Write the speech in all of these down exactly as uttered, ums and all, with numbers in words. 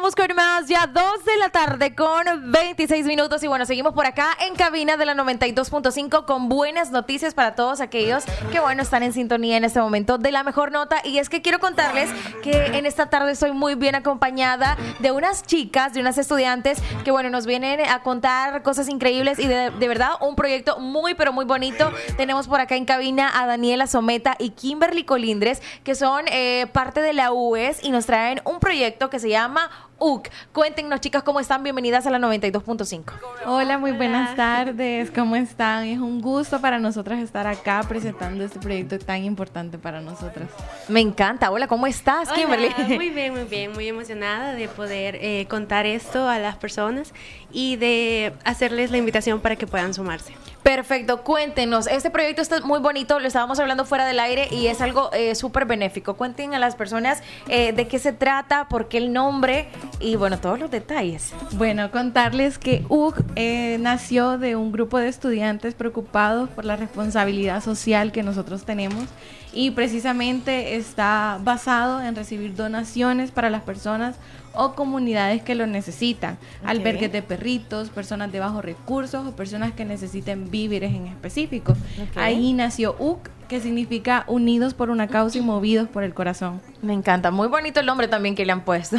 continuamos con más, ya dos de la tarde con veintiséis minutos y bueno, seguimos por acá en cabina de la noventa y dos punto cinco con buenas noticias para todos aquellos que bueno, están en sintonía en este momento de la mejor nota y es que quiero contarles que en esta tarde estoy muy bien acompañada de unas chicas, de unas estudiantes que bueno, nos vienen a contar cosas increíbles y de, de verdad un proyecto muy pero muy bonito. Tenemos por acá en cabina a Daniela Someta y Kimberly Colindres que son eh, parte de la U E S y nos traen un proyecto que se llama U C. Cuéntenos, chicas, ¿cómo están? Bienvenidas a la noventa y dos punto cinco. Hola, muy buenas tardes. ¿Cómo están? Es un gusto para nosotras estar acá presentando este proyecto tan importante para nosotras. Me encanta. Hola, ¿cómo estás, Hola, Kimberly? Muy bien, muy bien. Muy emocionada de poder eh, contar esto a las personas y de hacerles la invitación para que puedan sumarse. Perfecto, cuéntenos, este proyecto está muy bonito, lo estábamos hablando fuera del aire y es algo eh, súper benéfico. Cuenten a las personas eh, de qué se trata, por qué el nombre y bueno, todos los detalles. Bueno, contarles que U C eh, nació de un grupo de estudiantes preocupados por la responsabilidad social que nosotros tenemos y precisamente está basado en recibir donaciones para las personas o comunidades que lo necesitan, okay. Albergues de perritos, personas de bajos recursos o personas que necesiten víveres en específico. Okay. Ahí nació U C, que significa Unidos por una Causa y Movidos por el Corazón. Me encanta, muy bonito el nombre también que le han puesto.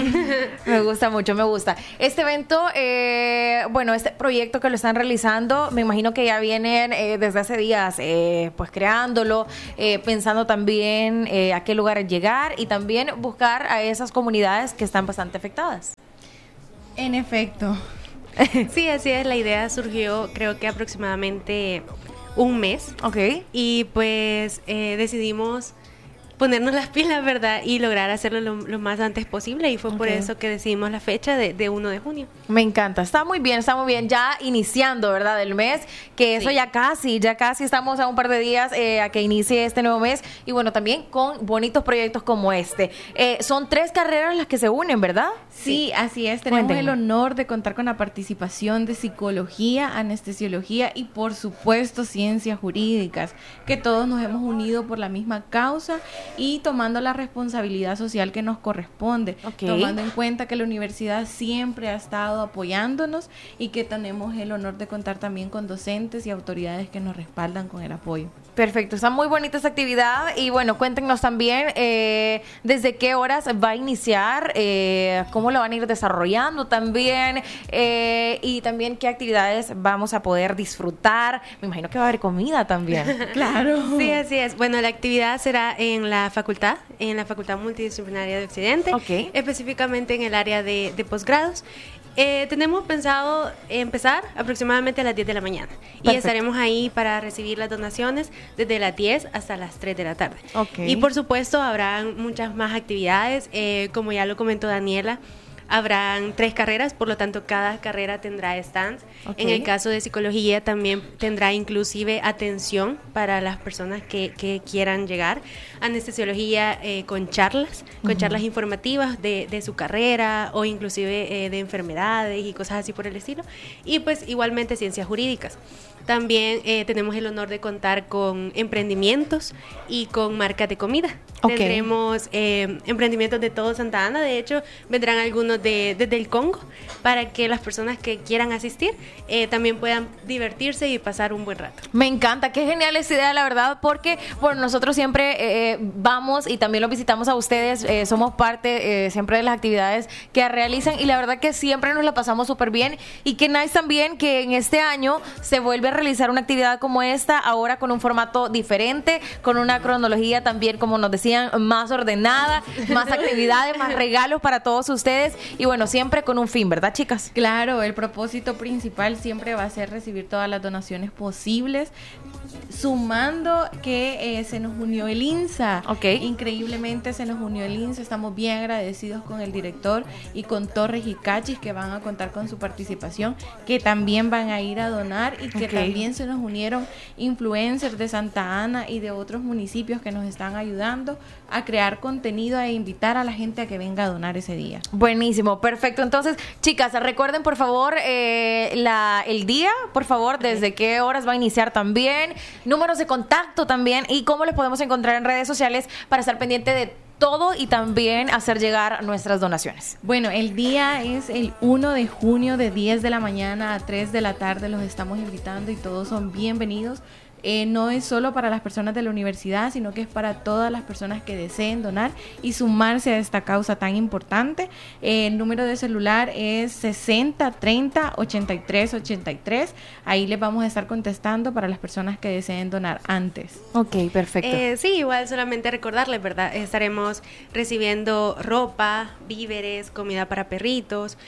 Me gusta mucho, me gusta. Este evento, eh, bueno, este proyecto que lo están realizando, me imagino que ya vienen eh, desde hace días, eh, pues creándolo, eh, pensando también eh, a qué lugar llegar y también buscar a esas comunidades que están bastante afectadas. En efecto. Sí, así es, la idea surgió creo que aproximadamente un mes. Ok. Y pues eh, decidimos ponernos las pilas, ¿verdad? Y lograr hacerlo lo, lo más antes posible. Y fue okay. por eso que decidimos la fecha de, de primero de junio. Me encanta. Está muy bien, está muy bien. Ya iniciando, ¿verdad? El mes, que eso sí. ya casi, ya casi estamos a un par de días eh, a que inicie este nuevo mes. Y bueno, también con bonitos proyectos como este. Eh, son tres carreras las que se unen, ¿verdad? Sí, sí. Así es. Tenemos Cuéntenme. el honor de contar con la participación de psicología, anestesiología y por supuesto ciencias jurídicas, que todos nos hemos unido por la misma causa y tomando la responsabilidad social que nos corresponde, okay. tomando en cuenta que la universidad siempre ha estado apoyándonos y que tenemos el honor de contar también con docentes y autoridades que nos respaldan con el apoyo. Perfecto, está muy bonita esta actividad y bueno, cuéntenos también eh, desde qué horas va a iniciar, eh, cómo lo van a ir desarrollando también eh, y también qué actividades vamos a poder disfrutar. Me imagino que va a haber comida también. Claro. Sí, así es. Bueno, la actividad será en la facultad, en la Facultad Multidisciplinaria de Occidente, okay. específicamente en el área de, de posgrados. Eh, tenemos pensado empezar aproximadamente a las diez de la mañana. Perfecto. Y estaremos ahí para recibir las donaciones desde las diez hasta las tres de la tarde. Okay. Y por supuesto habrán muchas más actividades, eh, como ya lo comentó Daniela. Habrán tres carreras, por lo tanto cada carrera tendrá stands. Okay. En el caso de psicología también tendrá inclusive atención para las personas que, que quieran llegar. Anestesiología eh, con charlas, con uh-huh. charlas informativas de, de su carrera o inclusive eh, de enfermedades y cosas así por el estilo. Y pues igualmente ciencias jurídicas. También eh, tenemos el honor de contar con emprendimientos y con marcas de comida. Okay. Tendremos eh, emprendimientos de todo Santa Ana. De hecho, vendrán algunos de, desde el Congo para que las personas que quieran asistir eh, también puedan divertirse y pasar un buen rato. Me encanta, qué genial esa idea, la verdad, porque bueno, nosotros siempre eh, vamos y también los visitamos a ustedes. Eh, somos parte eh, siempre de las actividades que realizan y la verdad que siempre nos la pasamos súper bien. Y qué nice también que en este año se vuelve a realizar una actividad como esta, ahora con un formato diferente, con una cronología también, como nos decían, más ordenada, más actividades, más regalos para todos ustedes y bueno, siempre con un fin, ¿verdad, chicas? Claro, el propósito principal siempre va a ser recibir todas las donaciones posibles, sumando que eh, se nos unió el INSA. Okay. Increíblemente se nos unió el INSA, estamos bien agradecidos con el director y con Torres y Cachis que van a contar con su participación, que también van a ir a donar y que okay. también se nos unieron influencers de Santa Ana y de otros municipios que nos están ayudando a crear contenido e invitar a la gente a que venga a donar ese día. Buenísimo, perfecto. Entonces, chicas, recuerden por favor eh, la, el día, por favor, desde qué horas va a iniciar también, números de contacto también y cómo les podemos encontrar en redes sociales para estar pendiente de todo y también hacer llegar nuestras donaciones. Bueno, el día es el primero de junio de diez de la mañana a tres de la tarde. Los estamos invitando y todos son bienvenidos. Eh, no es solo para las personas de la universidad, sino que es para todas las personas que deseen donar y sumarse a esta causa tan importante. Eh, el número de celular es sesenta treinta ochenta y tres ochenta y tres. Ahí les vamos a estar contestando para las personas que deseen donar antes. Ok, perfecto. Eh, sí, igual solamente recordarles, ¿verdad? Estaremos recibiendo ropa, víveres, comida para perritos.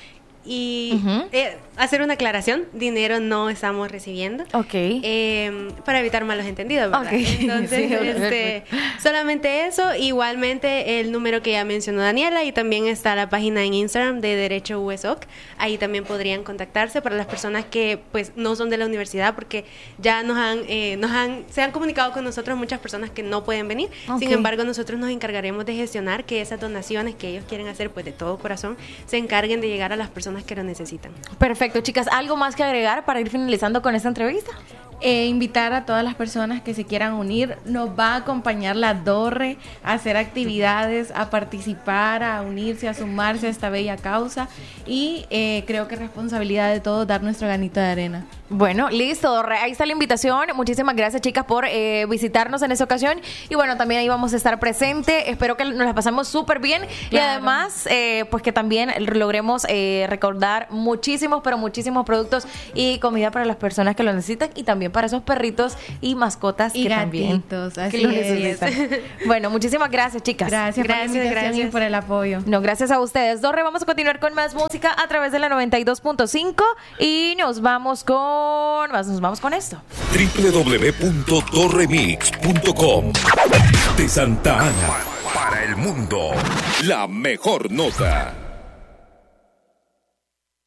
Y uh-huh. eh, hacer una aclaración, dinero no estamos recibiendo. Ok. Eh, para evitar malos entendidos, ¿verdad? Okay. Entonces, sí, este, solamente eso. Igualmente el número que ya mencionó Daniela, y también está la página en Instagram de Derecho U S O C. Ahí también podrían contactarse para las personas que pues no son de la universidad, porque ya nos han, eh, nos han, se han comunicado con nosotros muchas personas que no pueden venir. Okay. Sin embargo, nosotros nos encargaremos de gestionar que esas donaciones que ellos quieren hacer pues de todo corazón se encarguen de llegar a las personas que lo necesitan. Perfecto, chicas. ¿Algo más que agregar para ir finalizando con esta entrevista? Eh, invitar a todas las personas que se quieran unir. Nos va a acompañar la Dorre a hacer actividades, a participar, a unirse, a sumarse a esta bella causa, y eh, creo que es responsabilidad de todos dar nuestro granito de arena. Bueno, listo, Dorre, ahí está la invitación. Muchísimas gracias, chicas, por eh, visitarnos en esta ocasión, y bueno, también ahí vamos a estar presentes. Espero que nos la pasemos súper bien. Claro. Y además eh, pues que también logremos eh, recordar muchísimos, pero muchísimos productos y comida para las personas que lo necesitan, y también para esos perritos y mascotas y que gatitos, también así que lo necesitan. Bueno, muchísimas gracias, chicas. Gracias, gracias, por, gracias. Y por el apoyo. No, gracias a ustedes. Dorre, vamos a continuar con más música a través de la noventa y dos punto cinco y nos vamos con nos vamos con esto. doble u doble u doble u punto dorremix punto com de Santa Ana para el mundo. La mejor nota.